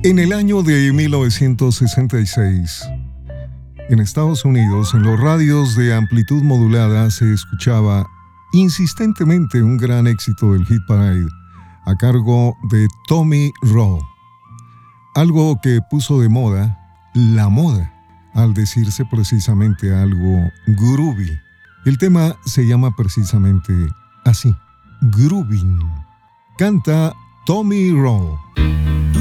En el año de 1966, en Estados Unidos, en los radios de amplitud modulada se escuchaba insistentemente un gran éxito del Hit Parade a cargo de Tommy Roe. Algo que puso de moda la moda, al decirse precisamente algo groovy. El tema se llama precisamente así, Groovin'. Canta Tommy Roe.